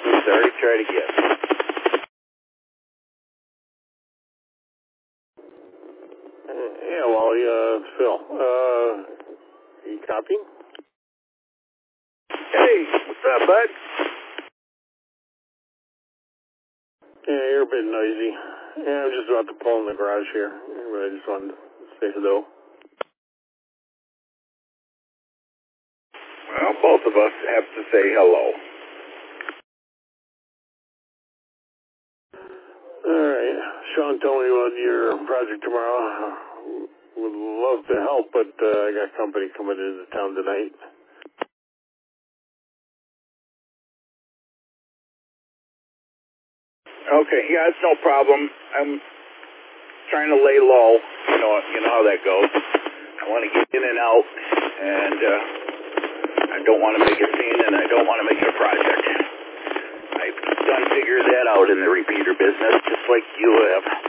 Sorry, try it again. Yeah, Wally, it's Phil. You copying? Hey, what's up, bud? Yeah, you're a bit noisy. Yeah, I'm just about to pull in the garage here, but I just wanted to say hello. Well, both of us have to say hello. Alright, Sean told me about your project tomorrow. Would love to help, but I got company coming into town tonight. Okay, yeah, it's no problem. I'm trying to lay low. You know how that goes. I want to get in and out, and I don't want to make a scene, and I don't want to make it a project. I've done figured that out in the repeater business, just like you have.